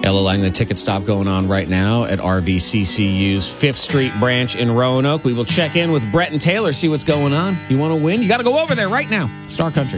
Ella Langley ticket stop going on right now at RVCCU's 5th Street branch in Roanoke. We will check in with Brett and Taylor, see what's going on. You want to win? You got to go over there right now. Star Country.